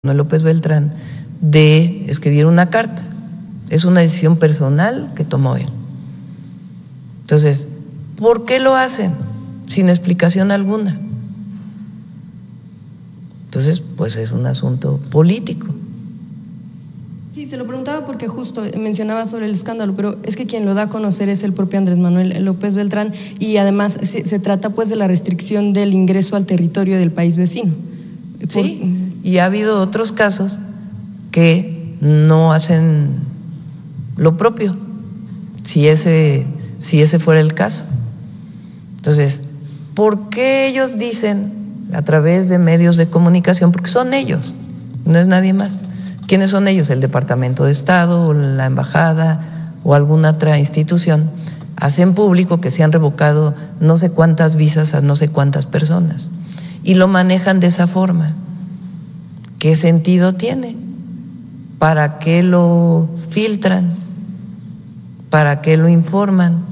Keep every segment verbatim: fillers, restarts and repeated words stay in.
López Beltrán de escribir una carta. Es una decisión personal que tomó él. Entonces, ¿por qué lo hacen? Sin explicación alguna. Entonces, pues es un asunto político. Sí, se lo preguntaba porque justo mencionaba sobre el escándalo, pero es que quien lo da a conocer es el propio Andrés Manuel López Beltrán y además se, se trata pues de la restricción del ingreso al territorio del país vecino. Por... Sí, y ha habido otros casos que no hacen lo propio, si ese, si ese fuera el caso. Entonces, ¿por qué ellos dicen a través de medios de comunicación? Porque son ellos, no es nadie más. ¿Quiénes son ellos? El Departamento de Estado, o la Embajada o alguna otra institución. Hacen público que se han revocado no sé cuántas visas a no sé cuántas personas y lo manejan de esa forma. ¿Qué sentido tiene? ¿Para qué lo filtran? ¿Para qué lo informan?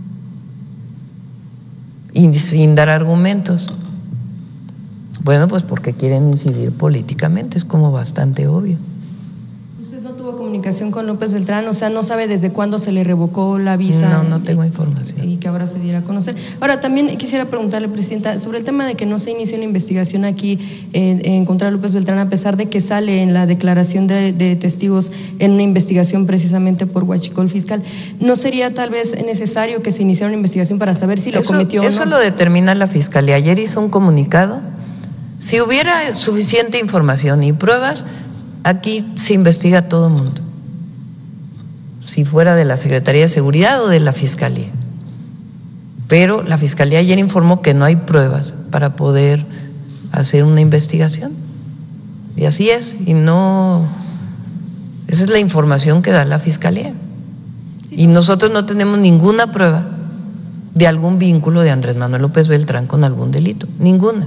Y sin dar argumentos. Bueno, pues porque quieren incidir políticamente, es como bastante obvio. ¿Usted no tuvo comunicación con López Beltrán? O sea, ¿no sabe desde cuándo se le revocó la visa? No, no tengo información. Y que ahora se diera a conocer. Ahora, también quisiera preguntarle, Presidenta, sobre el tema de que no se inicia una investigación aquí en, en contra de López Beltrán, a pesar de que sale en la declaración de, de testigos en una investigación precisamente por huachicol fiscal. ¿No sería tal vez necesario que se iniciara una investigación para saber si lo eso, cometió o no? Eso lo determina la Fiscalía. Ayer hizo un comunicado. Si hubiera suficiente información y pruebas, aquí se investiga a todo mundo, si fuera de la Secretaría de Seguridad o de la Fiscalía. Pero la Fiscalía ayer informó que no hay pruebas para poder hacer una investigación. Y así es, y no, esa es la información que da la Fiscalía. Y nosotros no tenemos ninguna prueba de algún vínculo de Andrés Manuel López Beltrán con algún delito, ninguna.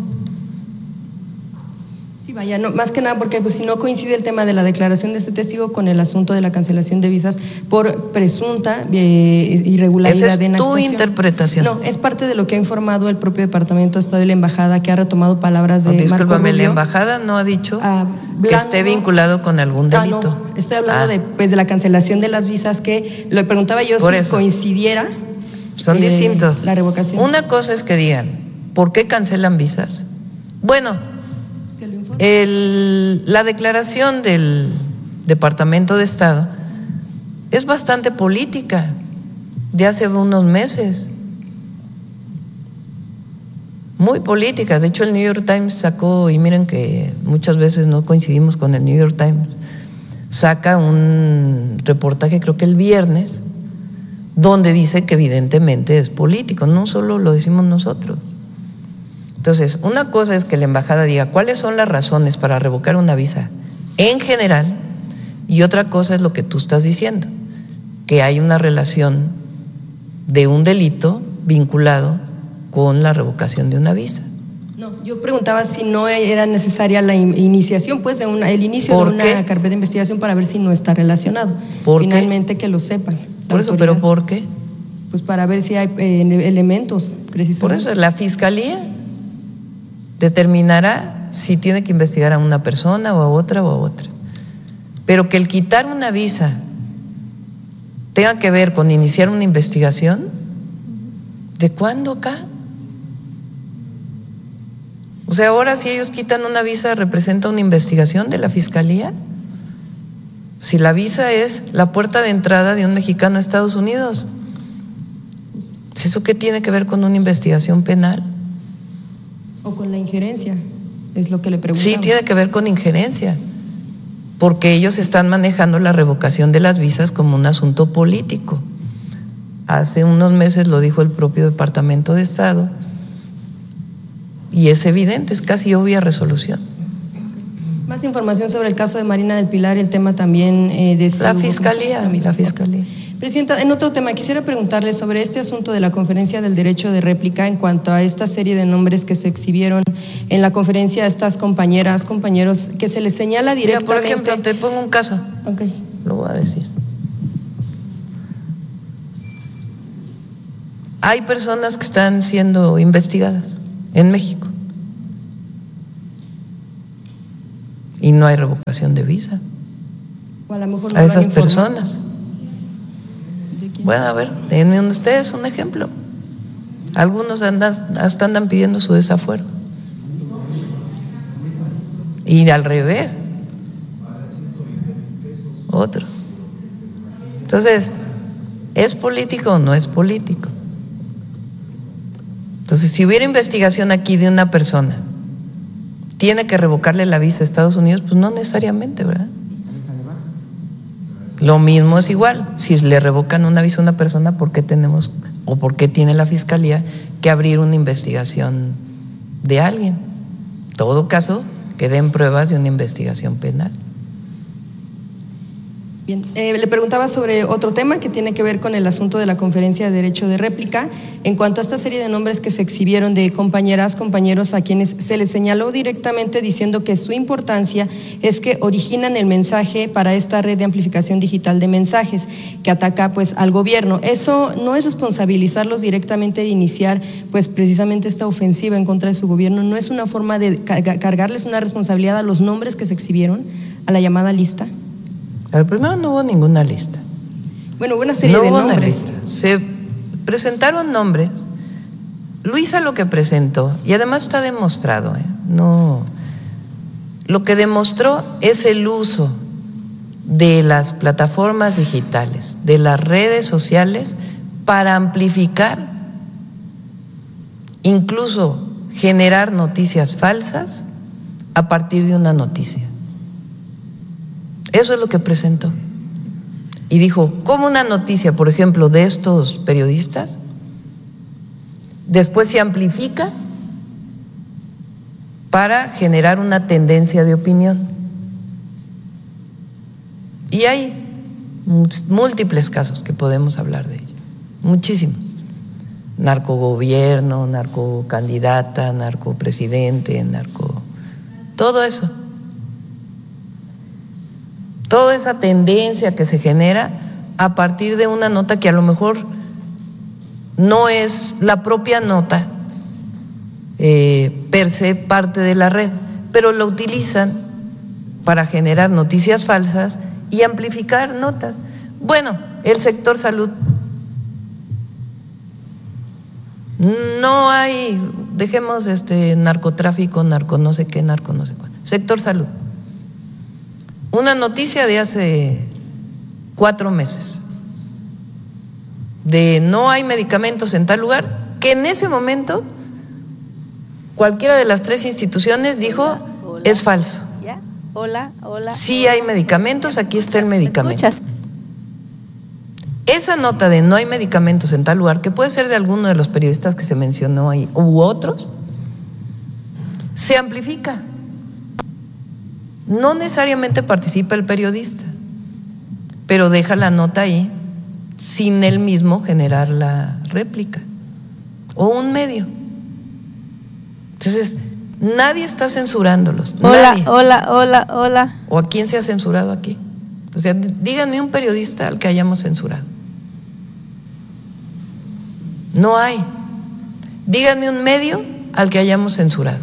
Vaya, no, más que nada porque pues, si no coincide el tema de la declaración de este testigo con el asunto de la cancelación de visas por presunta eh, irregularidad. Esa es en tu actuación. interpretación. No, es parte de lo que ha informado el propio Departamento de Estado y la Embajada, que ha retomado palabras de no, discúlpame, Marco Rubio. La Embajada no ha dicho ah, que esté vinculado con algún delito. Ah, no, estoy hablando ah. de, pues, de la cancelación de las visas, que lo preguntaba yo por si eso. coincidiera. Son eh, distintos. La revocación. Una cosa es que digan, ¿por qué cancelan visas? Bueno, El, la declaración del Departamento de Estado es bastante política, de hace unos meses, muy política. De hecho, el New York Times sacó, y miren que muchas veces no coincidimos con el New York Times, saca un reportaje, creo que el viernes, donde dice que evidentemente es político, no solo lo decimos nosotros. Entonces, una cosa es que la embajada diga cuáles son las razones para revocar una visa en general, y otra cosa es lo que tú estás diciendo, que hay una relación de un delito vinculado con la revocación de una visa. No, yo preguntaba si no era necesaria la iniciación, pues, de una, el inicio de una qué? carpeta de investigación para ver si no está relacionado. ¿Por Finalmente qué? que lo sepan. Por eso, ¿pero por qué? Pues para ver si hay eh, elementos, precisamente. Por eso, la Fiscalía determinará si tiene que investigar a una persona o a otra o a otra. Pero que el quitar una visa tenga que ver con iniciar una investigación, ¿de cuándo acá? O sea, ahora si ellos quitan una visa, ¿representa una investigación de la Fiscalía? Si la visa es la puerta de entrada de un mexicano a Estados Unidos, ¿eso qué tiene que ver con una investigación penal? O con la injerencia, es lo que le preguntaba. Sí, tiene que ver con injerencia, porque ellos están manejando la revocación de las visas como un asunto político. Hace unos meses lo dijo el propio Departamento de Estado, y es evidente, es casi obvia resolución. Más información sobre el caso de Marina del Pilar, el tema también eh, de... La Fiscalía, la Fiscalía. Presidenta, en otro tema, quisiera preguntarle sobre este asunto de la conferencia del derecho de réplica en cuanto a esta serie de nombres que se exhibieron en la conferencia a estas compañeras, compañeros, que se les señala directamente… Mira, por ejemplo, te pongo un caso, okay. Lo voy a decir. Hay personas que están siendo investigadas en México. y no hay revocación de visa o a, lo mejor no a esas personas. Bueno, a ver, denme ustedes un ejemplo. Algunos andan, hasta andan pidiendo su desafuero. Y al revés, otro. Entonces, ¿es político o no es político? Entonces, si hubiera investigación aquí de una persona, ¿tiene que revocarle la visa a Estados Unidos? Pues no necesariamente, ¿verdad? Lo mismo es igual. Si le revocan una visa a una persona, ¿por qué tenemos o por qué tiene la Fiscalía que abrir una investigación de alguien? En todo caso, que den pruebas de una investigación penal. Bien, eh, le preguntaba sobre otro tema que tiene que ver con el asunto de la conferencia de derecho de réplica, en cuanto a esta serie de nombres que se exhibieron de compañeras, compañeros a quienes se les señaló directamente diciendo que su importancia es que originan el mensaje para esta red de amplificación digital de mensajes que ataca pues al gobierno. Eso no es responsabilizarlos directamente de iniciar pues precisamente esta ofensiva en contra de su gobierno, no es una forma de cargarles una responsabilidad a los nombres que se exhibieron, a la llamada lista. A ver, primero no hubo ninguna lista. Bueno, hubo una serie no de hubo nombres. Una lista. Se presentaron nombres. Luisa lo que presentó, y además está demostrado, ¿eh? No, lo que demostró es el uso de las plataformas digitales, de las redes sociales, para amplificar, incluso generar noticias falsas a partir de una noticia. Eso es lo que presentó. Y dijo, ¿cómo una noticia, por ejemplo, de estos periodistas, después se amplifica para generar una tendencia de opinión? Y hay múltiples casos que podemos hablar de ello, muchísimos. Narcogobierno, narcocandidata, narcopresidente, narco… todo eso. Toda esa tendencia que se genera a partir de una nota que a lo mejor no es la propia nota eh, per se parte de la red, pero la utilizan para generar noticias falsas y amplificar notas. Bueno, el sector salud. No hay, dejemos este narcotráfico, narco no sé qué, narco no sé cuánto. Sector salud. Una noticia de hace cuatro meses de no hay medicamentos en tal lugar, que en ese momento cualquiera de las tres instituciones dijo hola, hola, es falso. ¿Ya? Hola, hola. Sí hola. hay medicamentos, aquí está el medicamento. Esa nota de no hay medicamentos en tal lugar, que puede ser de alguno de los periodistas que se mencionó ahí u otros, se amplifica. No necesariamente participa el periodista, pero deja la nota ahí sin él mismo generar la réplica o un medio. Entonces, nadie está censurándolos. Hola, nadie. hola, hola, hola. ¿O a quién se ha censurado aquí? O sea, díganme un periodista al que hayamos censurado. No hay. Díganme un medio al que hayamos censurado.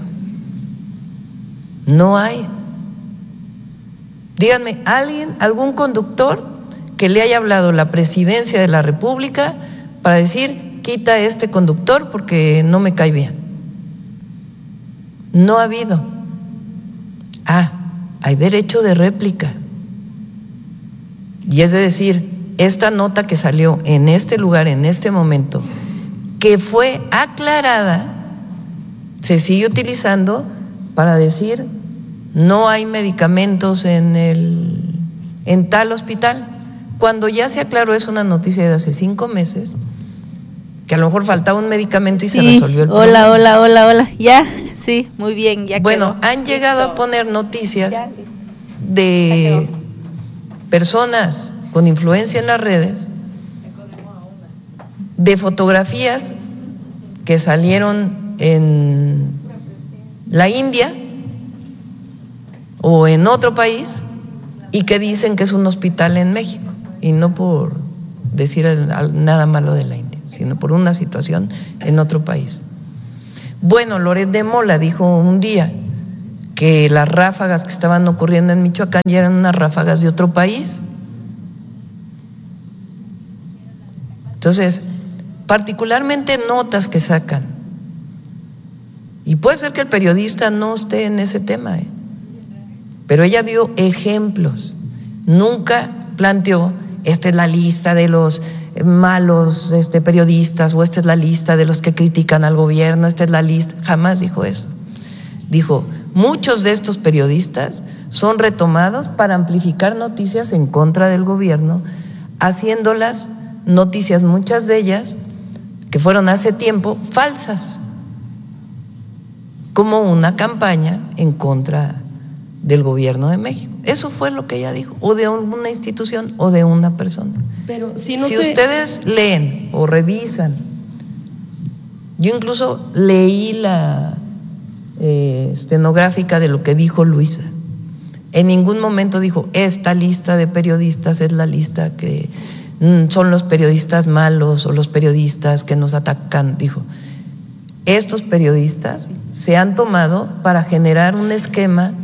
No hay. Díganme, alguien, algún conductor que le haya hablado la presidencia de la República para decir, quita a este conductor porque no me cae bien. No ha habido. Ah, hay derecho de réplica. Y es de decir, esta nota que salió en este lugar, en este momento, que fue aclarada, se sigue utilizando para decir no hay medicamentos en el en tal hospital, cuando ya se aclaró, es una noticia de hace cinco meses, que a lo mejor faltaba un medicamento y sí, se resolvió el hola, problema. Hola, hola, hola, ya, sí, muy bien, ya Bueno, quedó. han llegado Listo. a poner noticias Ya, de personas con influencia en las redes, de fotografías que salieron en la India o en otro país y que dicen que es un hospital en México, y no por decir nada malo de la India, sino por una situación en otro país. Bueno, Loret de Mola dijo un día que las ráfagas que estaban ocurriendo en Michoacán ya eran unas ráfagas de otro país. Entonces, particularmente notas que sacan, y puede ser que el periodista no esté en ese tema, ¿eh? Pero ella dio ejemplos, nunca planteó, esta es la lista de los malos este, periodistas, o esta es la lista de los que critican al gobierno, esta es la lista, jamás dijo eso. Dijo, muchos de estos periodistas son retomados para amplificar noticias en contra del gobierno, haciéndolas noticias, muchas de ellas, que fueron hace tiempo, falsas, como una campaña en contra del gobierno de México. Eso fue lo que ella dijo, o de una institución o de una persona. Pero si no si se... ustedes leen o revisan, yo incluso leí la eh, estenográfica de lo que dijo Luisa. En ningún momento dijo, esta lista de periodistas es la lista que son los periodistas malos o los periodistas que nos atacan. Dijo, estos periodistas se han tomado para generar un esquema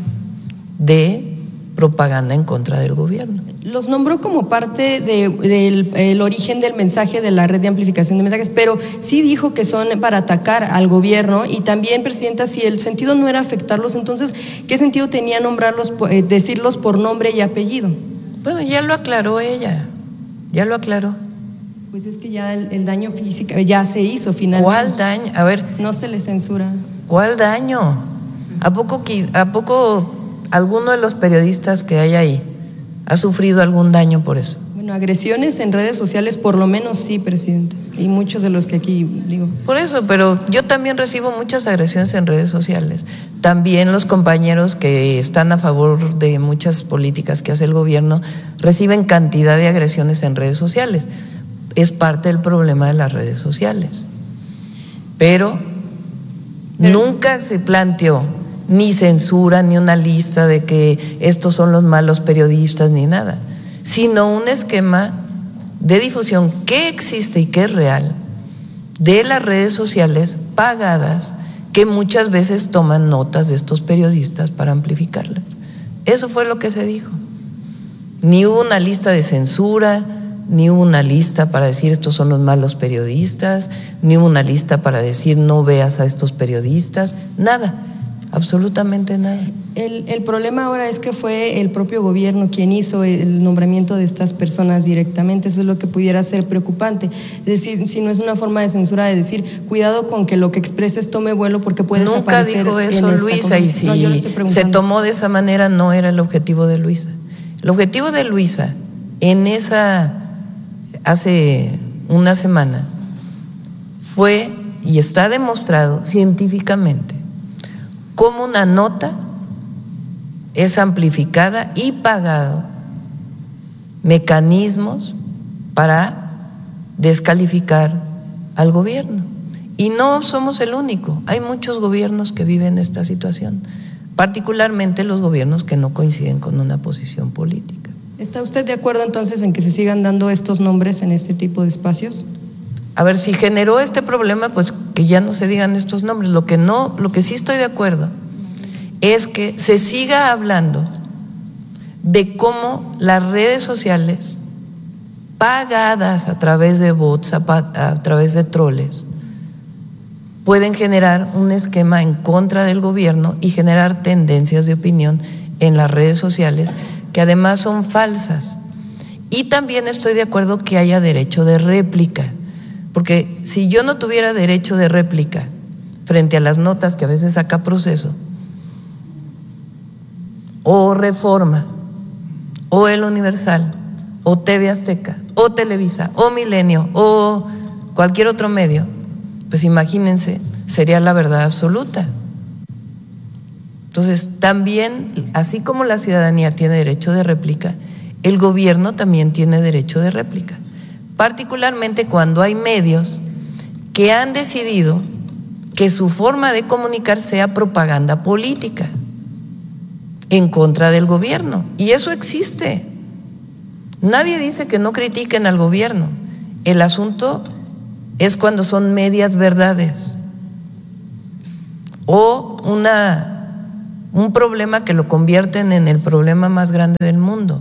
de propaganda en contra del gobierno. Los nombró como parte de, del el origen del mensaje de la red de amplificación de mensajes, pero sí dijo que son para atacar al gobierno. Y también, presidenta, si el sentido no era afectarlos, entonces, ¿qué sentido tenía nombrarlos, eh, decirlos por nombre y apellido? Bueno, ya lo aclaró ella, ya lo aclaró. Pues es que ya el, el daño físico ya se hizo finalmente. ¿Cuál daño? A ver. No se le censura. ¿Cuál daño? ¿A poco, a poco alguno de los periodistas que hay ahí ha sufrido algún daño por eso? Bueno, agresiones en redes sociales por lo menos sí, presidente, y muchos de los que aquí digo. Por eso, pero yo también recibo muchas agresiones en redes sociales. También los compañeros que están a favor de muchas políticas que hace el gobierno reciben cantidad de agresiones en redes sociales. Es parte del problema de las redes sociales. Pero, pero nunca se planteó ni censura, ni una lista de que estos son los malos periodistas, ni nada, sino un esquema de difusión que existe y que es real de las redes sociales pagadas, que muchas veces toman notas de estos periodistas para amplificarlas. Eso fue lo que se dijo. Ni hubo una lista de censura, ni hubo una lista para decir estos son los malos periodistas, ni hubo una lista para decir no veas a estos periodistas, nada. Absolutamente nada. El, el problema ahora es que fue el propio gobierno quien hizo el nombramiento de estas personas directamente. Eso es lo que pudiera ser preocupante. Es decir, si no es una forma de censura de decir, cuidado con que lo que expreses tome vuelo porque puedes Nunca dijo eso Luisa, y si no, se tomó de esa manera no era el objetivo de Luisa. El objetivo de Luisa en esa, hace una semana, fue y está demostrado científicamente cómo una nota es amplificada y pagado mecanismos para descalificar al gobierno. Y no somos el único, hay muchos gobiernos que viven esta situación, particularmente los gobiernos que no coinciden con una posición política. ¿Está usted de acuerdo entonces en que se sigan dando estos nombres en este tipo de espacios? A ver, si generó este problema, pues que ya no se digan estos nombres. Lo que no, lo que sí estoy de acuerdo es que se siga hablando de cómo las redes sociales pagadas a través de bots, a, a través de troles, pueden generar un esquema en contra del gobierno y generar tendencias de opinión en las redes sociales que además son falsas. Y también estoy de acuerdo que haya derecho de réplica. Porque si yo no tuviera derecho de réplica frente a las notas que a veces saca Proceso, o Reforma, o El Universal, o T V Azteca, o Televisa, o Milenio, o cualquier otro medio, pues imagínense, sería la verdad absoluta. Entonces, también, así como la ciudadanía tiene derecho de réplica, el gobierno también tiene derecho de réplica. Particularmente cuando hay medios que han decidido que su forma de comunicar sea propaganda política en contra del gobierno. Y eso existe. Nadie dice que no critiquen al gobierno. El asunto es cuando son medias verdades o una un problema que lo convierten en el problema más grande del mundo.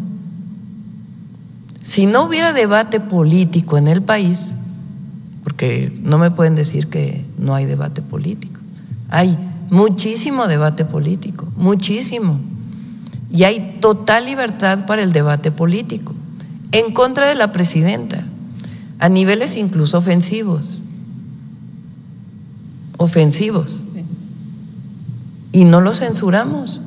Si no hubiera debate político en el país, porque no me pueden decir que no hay debate político, hay muchísimo debate político, muchísimo, y hay total libertad para el debate político, en contra de la presidenta, a niveles incluso ofensivos, ofensivos, y no lo censuramos,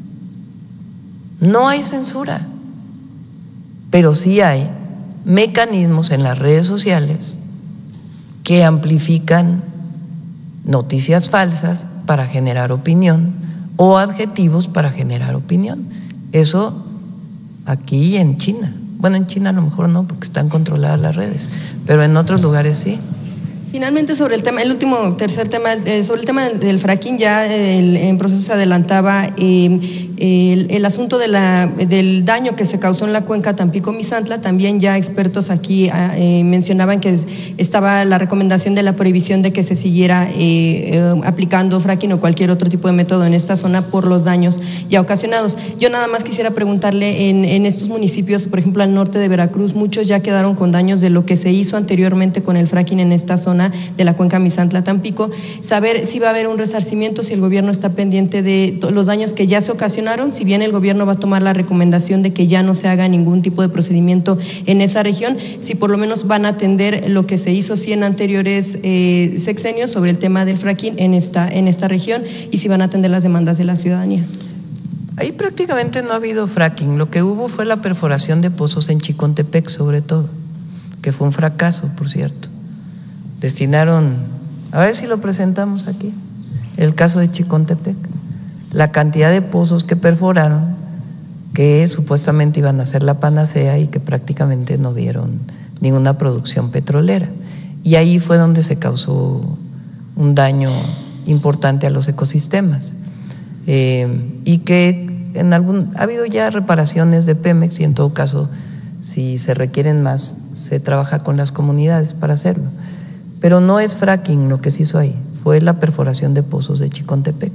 no hay censura, pero sí hay mecanismos en las redes sociales que amplifican noticias falsas para generar opinión o adjetivos para generar opinión. Eso aquí y en China. Bueno, en China a lo mejor no, porque están controladas las redes, pero en otros lugares sí. Finalmente, sobre el tema, el último, tercer tema, eh, sobre el tema del, del fracking, ya el, en proceso se adelantaba eh, el, el asunto de la, del daño que se causó en la cuenca Tampico-Misantla. También ya expertos aquí eh, mencionaban que es, estaba la recomendación de la prohibición de que se siguiera eh, eh, aplicando fracking o cualquier otro tipo de método en esta zona por los daños ya ocasionados. Yo nada más quisiera preguntarle, en, en estos municipios, por ejemplo, al norte de Veracruz, muchos ya quedaron con daños de lo que se hizo anteriormente con el fracking en esta zona de la cuenca Misantla-Tampico, saber si va a haber un resarcimiento, si el gobierno está pendiente de los daños que ya se ocasionaron, si bien el gobierno va a tomar la recomendación de que ya no se haga ningún tipo de procedimiento en esa región, si por lo menos van a atender lo que se hizo sí en anteriores eh, sexenios sobre el tema del fracking en esta, en esta región, y si van a atender las demandas de la ciudadanía. Ahí prácticamente no ha habido fracking, lo que hubo fue la perforación de pozos en Chicontepec sobre todo, que fue un fracaso, por cierto. Destinaron, a ver si lo presentamos aquí, el caso de Chicontepec, la cantidad de pozos que perforaron, que supuestamente iban a ser la panacea y que prácticamente no dieron ninguna producción petrolera. Y ahí fue donde se causó un daño importante a los ecosistemas. Eh, y que en algún, ha habido ya reparaciones de Pemex y en todo caso, si se requieren más, se trabaja con las comunidades para hacerlo. Pero no es fracking lo que se hizo ahí, fue la perforación de pozos de Chicontepec.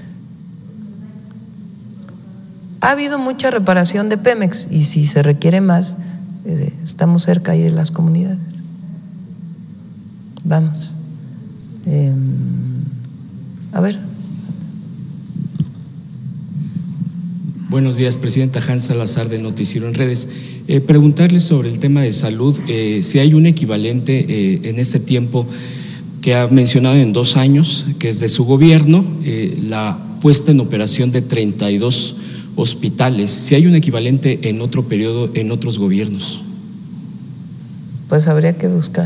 Ha habido mucha reparación de Pemex y si se requiere más, eh, estamos cerca ahí de las comunidades. Vamos. Eh, a ver. Buenos días, presidenta. Hans Salazar, del Noticiero en Redes. Eh, preguntarle sobre el tema de salud, eh, si hay un equivalente eh, en este tiempo que ha mencionado en dos años, que es de su gobierno, eh, la puesta en operación de treinta y dos hospitales, si hay un equivalente en otro periodo, en otros gobiernos. Pues habría que buscar.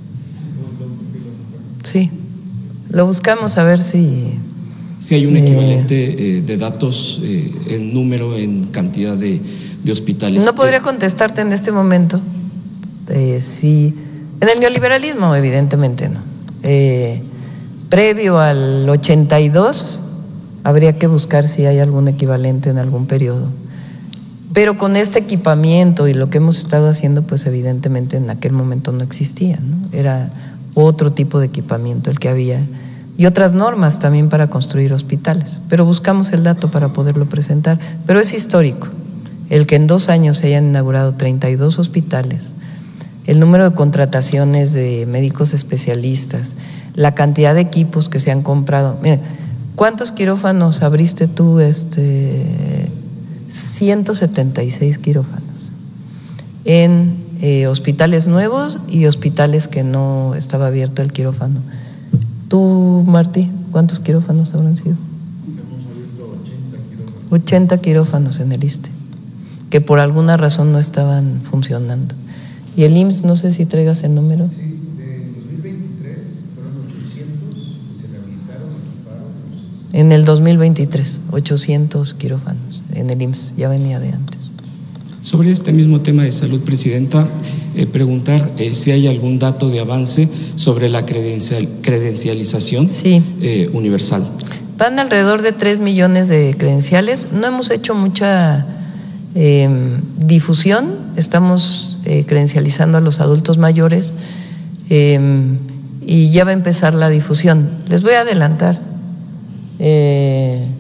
Sí, lo buscamos a ver si… Si hay un equivalente eh, de datos eh, en número, en cantidad de, de hospitales. No podría contestarte en este momento. Eh, si en el neoliberalismo, evidentemente no. Eh, previo al ochenta y dos, habría que buscar si hay algún equivalente en algún periodo. Pero con este equipamiento y lo que hemos estado haciendo, pues evidentemente en aquel momento no existía, ¿no? Era otro tipo de equipamiento el que había. Y otras normas también para construir hospitales, pero buscamos el dato para poderlo presentar. Pero es histórico el que en dos años se hayan inaugurado treinta y dos hospitales, el número de contrataciones de médicos especialistas, la cantidad de equipos que se han comprado. Miren, ¿cuántos quirófanos abriste tú? Este, ciento setenta y seis quirófanos en eh, hospitales nuevos y hospitales que no estaba abierto el quirófano. Tú, Martí, ¿cuántos quirófanos habrán sido? Hemos abierto ochenta quirófanos. ochenta quirófanos en el ISSSTE, que por alguna razón no estaban funcionando. Y el I M S S, no sé si traigas el número. Sí, en dos mil veintitrés fueron ochocientos que se rehabilitaron, equiparon. En el dos mil veintitrés, ochocientos quirófanos en el I M S S, ya venía de antes. Sobre este mismo tema de salud, presidenta, eh, preguntar eh, si hay algún dato de avance sobre la credencial, credencialización sí. eh, universal. Van alrededor de tres millones de credenciales. No hemos hecho mucha eh, difusión, estamos eh, credencializando a los adultos mayores eh, y ya va a empezar la difusión. Les voy a adelantar. Eh,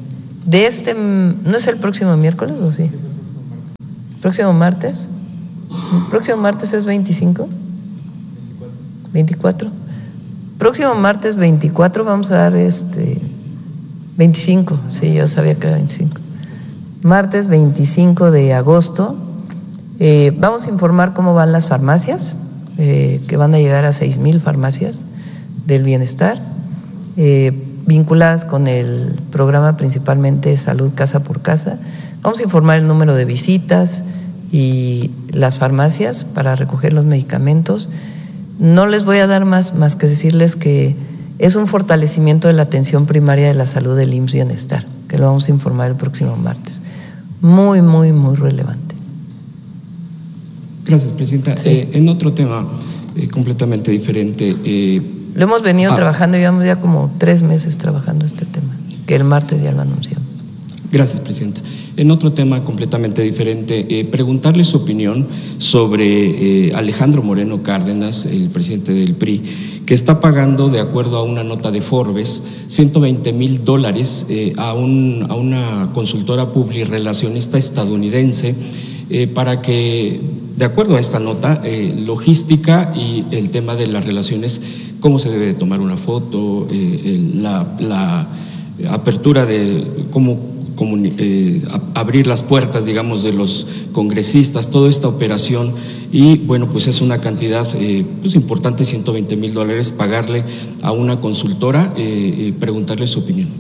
De este, ¿no es el próximo miércoles o sí? ¿Próximo martes? ¿El próximo martes es veinticinco? veinticuatro. Próximo martes veinticuatro vamos a dar este veinticinco, sí, yo sabía que era veinticinco. Martes veinticinco de agosto, eh, vamos a informar cómo van las farmacias, eh, que van a llegar a seis mil farmacias del bienestar, eh, vinculadas con el programa principalmente Salud Casa por Casa. Vamos a informar el número de visitas y las farmacias para recoger los medicamentos. No les voy a dar más, más que decirles que es un fortalecimiento de la atención primaria de la salud del I M S S Bienestar, que lo vamos a informar el próximo martes. Muy, muy, muy relevante. Gracias, Presidenta. Sí. Eh, en otro tema eh, completamente diferente. Eh, lo hemos venido ah, trabajando, llevamos ya como tres meses trabajando este tema, que el martes ya lo anunciamos. Gracias, Presidenta. En otro tema completamente diferente, eh, preguntarle su opinión sobre eh, Alejandro Moreno Cárdenas, el presidente del P R I, que está pagando, de acuerdo a una nota de Forbes, ciento veinte mil dólares eh, a, un, a una consultora publirelacionista estadounidense eh, para que, de acuerdo a esta nota, eh, logística y el tema de las relaciones, cómo se debe de tomar una foto, eh, el, la, la apertura de cómo Eh, abrir las puertas, digamos, de los congresistas, toda esta operación, y bueno, pues es una cantidad eh, pues importante, ciento veinte mil dólares, pagarle a una consultora, eh, eh, preguntarle su opinión.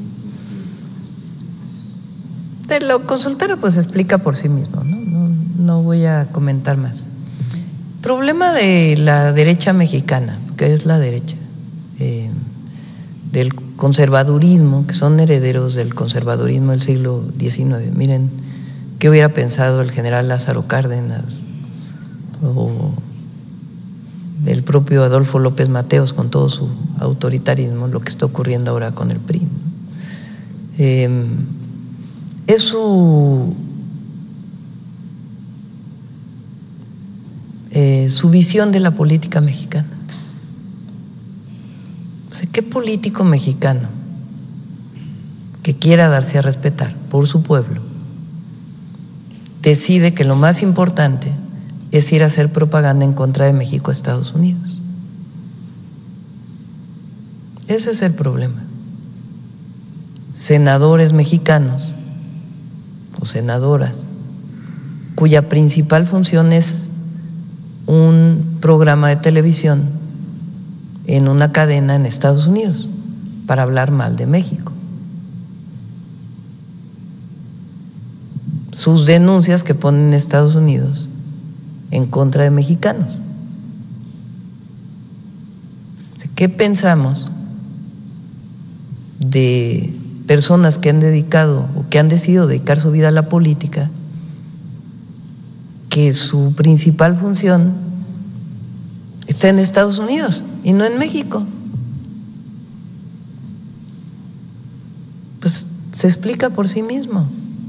De lo consultora pues explica por sí mismo, ¿no? No, no voy a comentar más. Problema de la derecha mexicana, que es la derecha, eh, del conservadurismo, que son herederos del conservadurismo del siglo diecinueve. Miren, ¿qué hubiera pensado el general Lázaro Cárdenas o el propio Adolfo López Mateos con todo su autoritarismo, lo que está ocurriendo ahora con el P R I? Eh, es su, eh, su visión de la política mexicana. ¿Qué político mexicano que quiera darse a respetar por su pueblo decide que lo más importante es ir a hacer propaganda en contra de México a Estados Unidos? Ese es el problema. Senadores mexicanos o senadoras cuya principal función es un programa de televisión en una cadena en Estados Unidos para hablar mal de México. Sus denuncias que ponen en Estados Unidos en contra de mexicanos. ¿Qué pensamos de personas que han dedicado o que han decidido dedicar su vida a la política, que su principal función está en Estados Unidos y no en México? Pues se explica por sí mismo.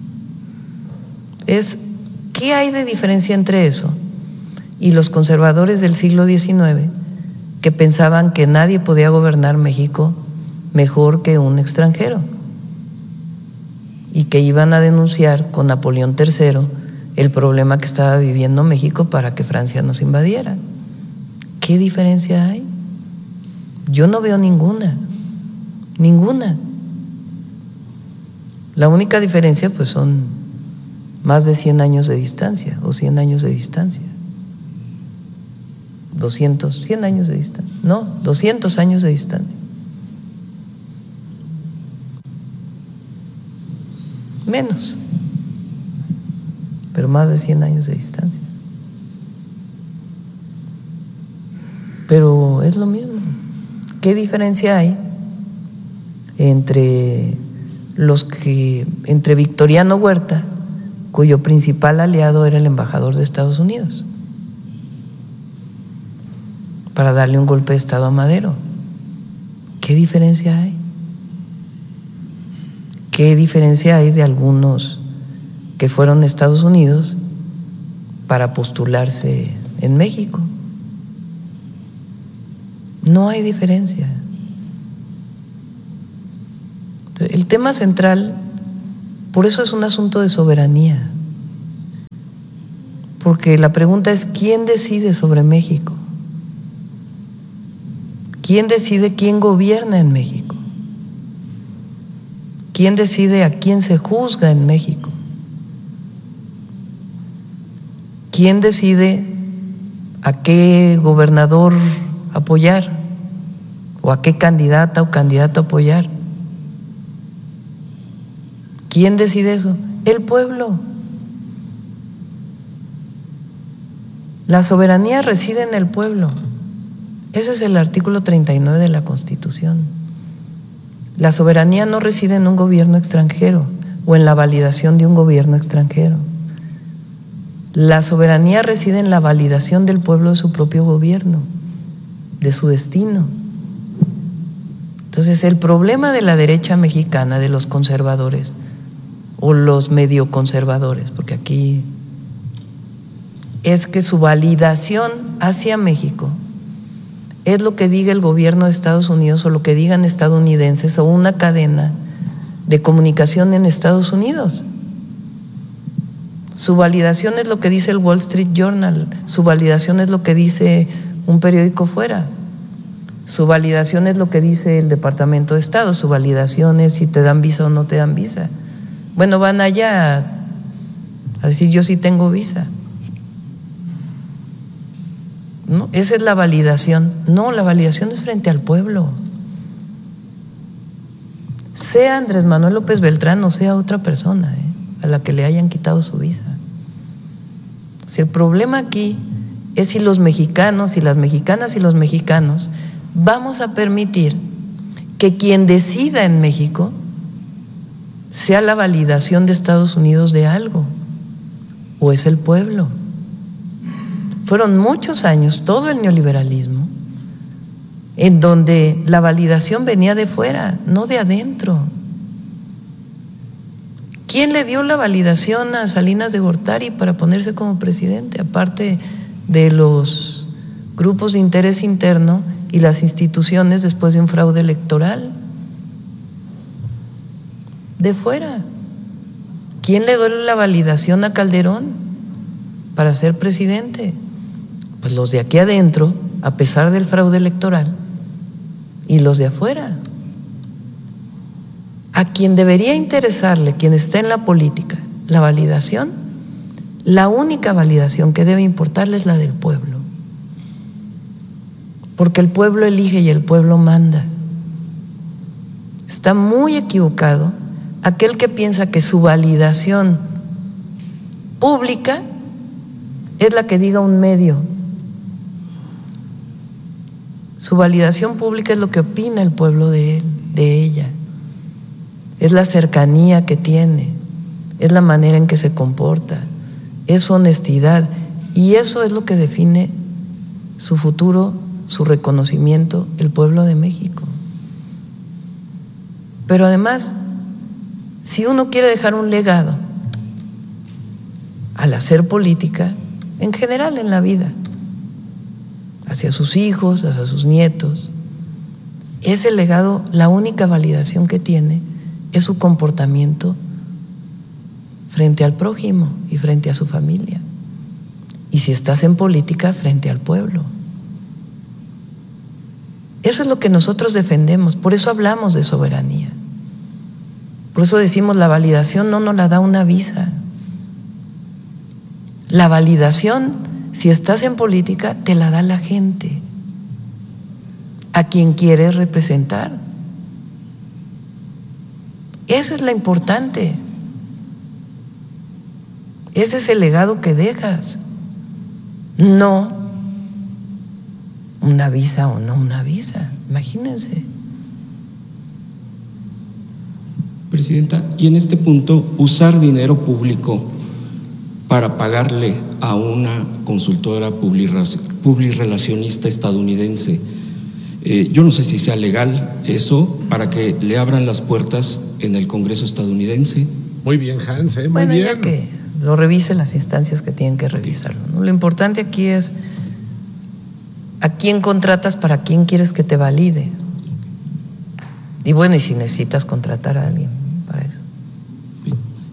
Es, ¿qué hay de diferencia entre eso y los conservadores del siglo diecinueve que pensaban que nadie podía gobernar México mejor que un extranjero y que iban a denunciar con Napoleón tercero el problema que estaba viviendo México para que Francia nos invadiera? ¿Qué diferencia hay? Yo no veo ninguna, ninguna. La única diferencia pues son más de cien años de distancia o cien años de distancia. doscientos, cien años de distancia, no, doscientos años de distancia. Menos, pero más de cien años de distancia. Pero es lo mismo. ¿Qué diferencia hay entre los que, entre Victoriano Huerta, cuyo principal aliado era el embajador de Estados Unidos, para darle un golpe de Estado a Madero? ¿Qué diferencia hay? ¿Qué diferencia hay de algunos que fueron a Estados Unidos para postularse en México? No hay diferencia. El tema central Por eso es un asunto de soberanía. Porque la pregunta es, ¿quién decide sobre México? ¿Quién decide quién gobierna en México? ¿Quién decide a quién se juzga en México? ¿Quién decide a qué gobernador apoyar? ¿O a qué candidata o candidato apoyar? ¿Quién decide eso? El pueblo. La soberanía reside en el pueblo. Ese es el artículo treinta y nueve de la Constitución. La soberanía no reside en un gobierno extranjero o en la validación de un gobierno extranjero. La soberanía reside en la validación del pueblo de su propio gobierno, de su destino. Entonces, el problema de la derecha mexicana, de los conservadores o los medio conservadores, porque aquí es que su validación hacia México es lo que diga el gobierno de Estados Unidos o lo que digan estadounidenses o una cadena de comunicación en Estados Unidos. Su validación es lo que dice el Wall Street Journal, su validación es lo que dice un periódico fuera, su validación es lo que dice el Departamento de Estado, su validación es si te dan visa o no te dan visa. Bueno, van allá a, a decir yo sí tengo visa. No, esa es la validación. No, la validación es frente al pueblo. Sea Andrés Manuel López Beltrán o sea otra persona, ¿eh? a la que le hayan quitado su visa. O sea, el problema aquí es si los mexicanos y las mexicanas y los mexicanos vamos a permitir que quien decida en México sea la validación de Estados Unidos de algo, o es el pueblo. Fueron muchos años, todo el neoliberalismo, en donde la validación venía de fuera, no de adentro. ¿Quién le dio la validación a Salinas de Gortari para ponerse como presidente? Aparte de los grupos de interés interno y las instituciones después de un fraude electoral. De fuera. ¿Quién le dio la validación a Calderón para ser presidente? Pues los de aquí adentro, a pesar del fraude electoral, y los de afuera. A quien debería interesarle, quien está en la política, la validación, la única validación que debe importarle es la del pueblo. Porque el pueblo elige y el pueblo manda. Está muy equivocado aquel que piensa que su validación pública es la que diga un medio. Su validación pública es lo que opina el pueblo de él, de ella. Es la cercanía que tiene, es la manera en que se comporta, es su honestidad, y eso es lo que define su futuro, su reconocimiento, el pueblo de México. Pero además, si uno quiere dejar un legado al hacer política, en general en la vida, hacia sus hijos, hacia sus nietos, ese legado, la única validación que tiene es su comportamiento frente al prójimo y frente a su familia. Y si estás en política, frente al pueblo. Eso es lo que nosotros defendemos, por eso hablamos de soberanía. Por eso decimos la validación no nos la da una visa. La validación, si estás en política, te la da la gente, a quien quieres representar. Eso es lo importante. Ese es el legado que dejas, no una visa o no una visa. Imagínense. Presidenta, y en este punto, usar dinero público para pagarle a una consultora publirelacionista estadounidense, eh, yo no sé si sea legal eso para que le abran las puertas en el Congreso estadounidense. Muy bien, Hans, ¿eh? Muy bueno, bien. Ya que lo revisen las instancias que tienen que revisarlo, ¿no? Lo importante aquí es a quién contratas, para quién quieres que te valide. Y bueno, y si necesitas contratar a alguien para eso.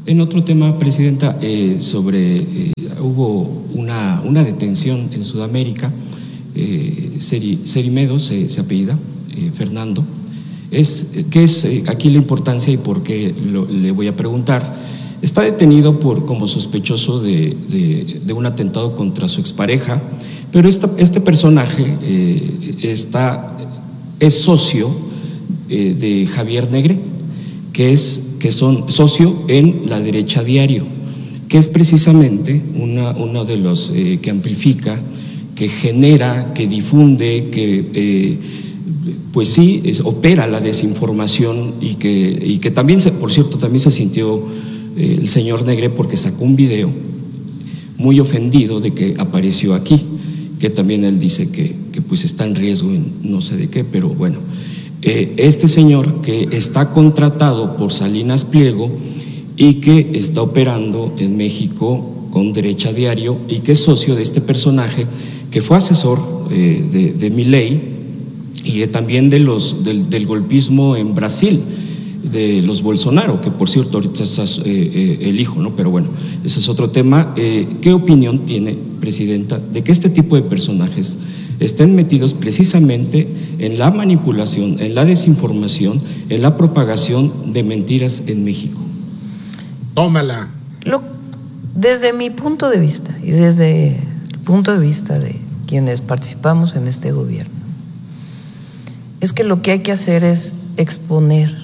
En otro tema, Presidenta, eh, sobre, eh, hubo una, una detención en Sudamérica, eh, Seri, Serimedo se, se apellida, eh, Fernando. Es, ¿Qué es eh, aquí la importancia y por qué lo, le voy a preguntar? Está detenido por, como sospechoso de, de, de un atentado contra su expareja, pero esta, este personaje eh, está, es socio eh, de Javier Negre, que es que son socio en La Derecha Diario, que es precisamente una, uno de los eh, que amplifica, que genera, que difunde, que eh, pues sí, es, opera la desinformación y que, y que también, se, por cierto, también se sintió eh, el señor Negre porque sacó un video muy ofendido de que apareció aquí, que también él dice que, que pues está en riesgo en no sé de qué, pero bueno. Eh, este señor que está contratado por Salinas Pliego y que está operando en México con Derecha Diario y que es socio de este personaje que fue asesor eh, de, de Milei y de, también de los, del, del golpismo en Brasil, de los Bolsonaro, que por cierto ahorita está eh, eh, el hijo, ¿no? Pero bueno, ese es otro tema. Eh, ¿Qué opinión tiene, Presidenta, de que este tipo de personajes estén metidos precisamente en la manipulación, en la desinformación, en la propagación de mentiras en México? Tómala. Lo, desde mi punto de vista y desde el punto de vista de quienes participamos en este gobierno, es que lo que hay que hacer es exponer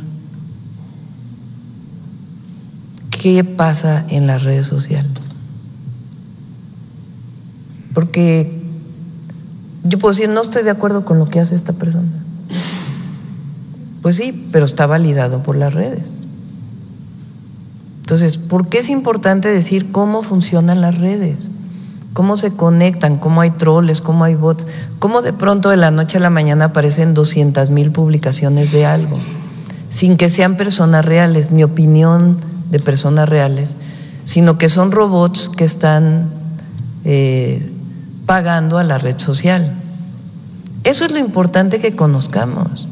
qué pasa en las redes sociales. Porque yo puedo decir, no estoy de acuerdo con lo que hace esta persona. Pues sí, pero está validado por las redes. Entonces, ¿por qué es importante decir cómo funcionan las redes? ¿Cómo se conectan? ¿Cómo hay troles? ¿Cómo hay bots? ¿Cómo de pronto de la noche a la mañana aparecen doscientas mil publicaciones de algo? Sin que sean personas reales, ni opinión de personas reales, sino que son robots que están eh, pagando a la red social. Eso es lo importante que conozcamos.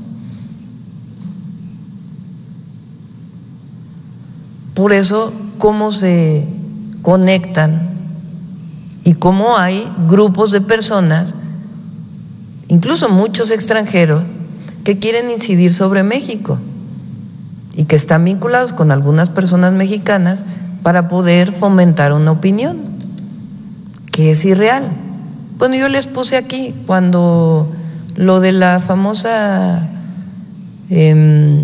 Por eso, cómo se conectan y cómo hay grupos de personas, incluso muchos extranjeros, que quieren incidir sobre México y que están vinculados con algunas personas mexicanas para poder fomentar una opinión que es irreal. Bueno, yo les puse aquí cuando lo de la famosa eh,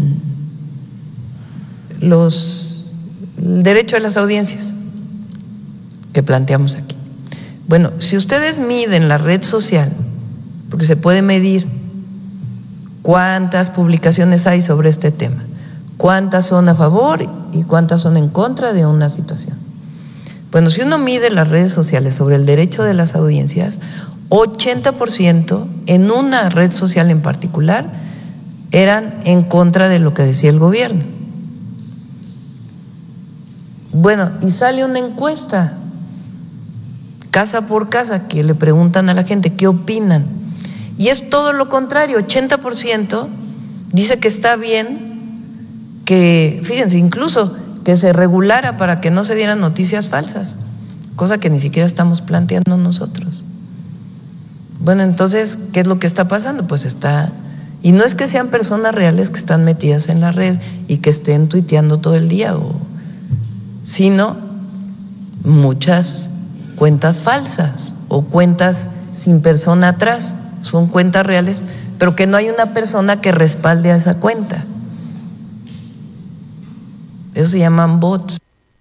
los el derecho a las audiencias que planteamos aquí. Bueno, si ustedes miden la red social, porque se puede medir cuántas publicaciones hay sobre este tema, cuántas son a favor y cuántas son en contra de una situación. Bueno, si uno mide las redes sociales sobre el derecho de las audiencias, ochenta por ciento en una red social en particular eran en contra de lo que decía el gobierno. Bueno, y sale una encuesta, casa por casa, que le preguntan a la gente qué opinan. Y es todo lo contrario, ochenta por ciento dice que está bien que, fíjense, incluso que se regulara para que no se dieran noticias falsas, cosa que ni siquiera estamos planteando nosotros. Bueno, entonces, ¿qué es lo que está pasando? Pues está, y no es que sean personas reales que están metidas en la red y que estén tuiteando todo el día, o, sino muchas cuentas falsas o cuentas sin persona atrás, son cuentas reales, pero que no hay una persona que respalde a esa cuenta. Eso se llaman bots.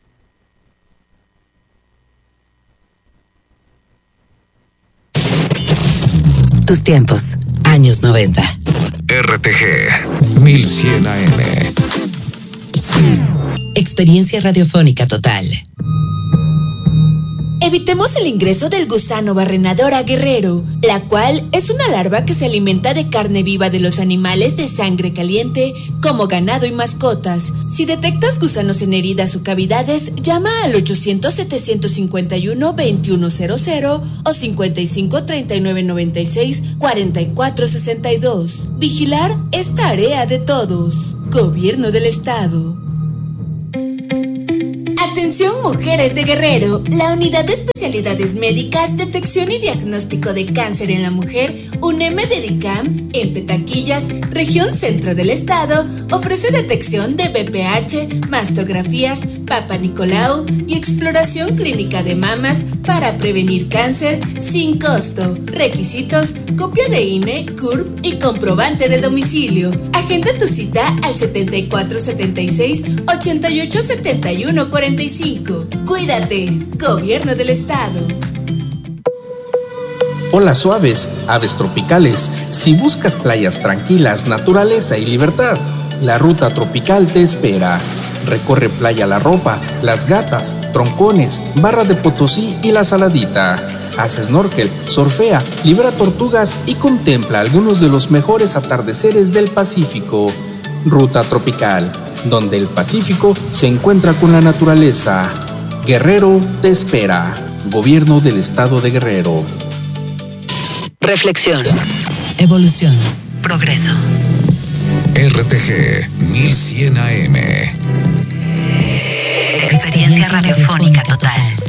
Tus tiempos, años noventa. R T G mil cien A M. Experiencia radiofónica total. Evitemos el ingreso del gusano barrenador a Guerrero, la cual es una larva que se alimenta de carne viva de los animales de sangre caliente, como ganado y mascotas. Si detectas gusanos en heridas o cavidades, llama al ochocientos, setecientos cincuenta y uno, veintiuno cero cero o cincuenta y cinco, treinta y nueve noventa y seis, cuarenta y cuatro sesenta y dos. Vigilar es tarea de todos. Gobierno del Estado. Atención mujeres de Guerrero, la Unidad de Especialidades Médicas, Detección y Diagnóstico de Cáncer en la Mujer, UNEM Dedicam, en Petaquillas, región centro del estado, ofrece detección de B P H, mastografías, Papa Nicolau y exploración clínica de mamas para prevenir cáncer sin costo. Requisitos: copia de I N E, C U R P y comprobante de domicilio. Agenda tu cita al setenta y cuatro setenta y seis ochenta y ocho setenta y uno cuarenta y cinco. Cuídate, Gobierno del Estado. Olas suaves, aves tropicales. Si buscas playas tranquilas, naturaleza y libertad, la ruta tropical te espera. Recorre Playa La Ropa, Las Gatas, Troncones, Barra de Potosí y La Saladita. Haz snorkel, surfea, libera tortugas y contempla algunos de los mejores atardeceres del Pacífico. Ruta tropical, donde el Pacífico se encuentra con la naturaleza. Guerrero te espera. Gobierno del Estado de Guerrero. Reflexión. Evolución. Progreso. R T G mil cien A M. Experiencia radiofónica total.